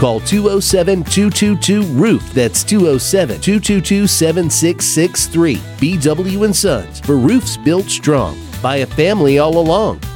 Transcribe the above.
Call 207-222-ROOF. That's 207-222-7663. BW & Sons, for roofs built strong by a family all along.